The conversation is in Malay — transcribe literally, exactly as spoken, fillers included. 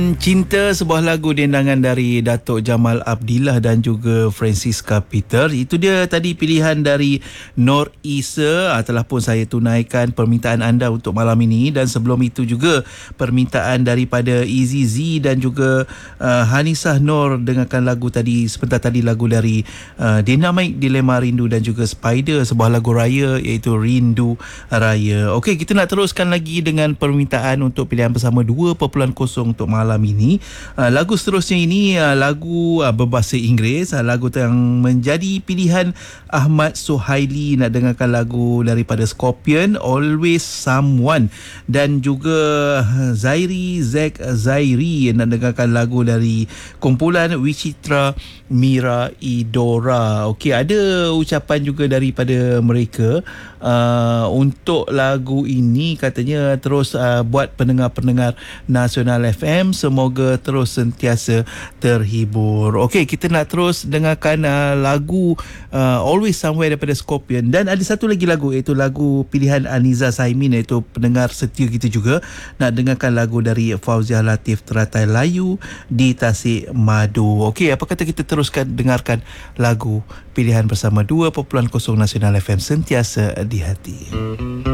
Cinta, sebuah lagu dendangan dari Datuk Jamal Abdillah dan juga Francisca Peter. Itu dia tadi pilihan dari Nur Isa. Telah pun saya tunaikan permintaan anda untuk malam ini. Dan sebelum itu juga permintaan daripada Easy Z dan juga uh, Hanisah Nur. Dengarkan lagu tadi, sebentar tadi lagu dari uh, Dynamite, Dilema Rindu dan juga Spider, sebuah lagu raya iaitu Rindu Raya. Okey, kita nak teruskan lagi dengan permintaan untuk pilihan bersama dua perpuluhan kosong untuk malam ini. Uh, lagu seterusnya ini uh, lagu uh, berbahasa Inggeris, uh, lagu yang menjadi pilihan Ahmad Suhaili. Nak dengarkan lagu daripada Scorpion, Always Someone, dan juga Zairi Zack Zairi nak dengarkan lagu dari kumpulan Wicitra Mira Idora. Okey, ada ucapan juga daripada mereka uh, untuk lagu ini, katanya terus uh, buat pendengar-pendengar Nasional F M semoga terus sentiasa terhibur. Okey, kita nak terus dengarkan uh, lagu uh, Always Somewhere daripada Scorpion, dan ada satu lagi lagu iaitu lagu pilihan Aniza Saimin, iaitu pendengar setia kita juga. Nak dengarkan lagu dari Fauziah Latif, Teratai Layu di Tasik Madu. Okey, apa kata kita teruskan dengarkan lagu pilihan bersama dua perpuluhan kosong Nasional F M, sentiasa di hati.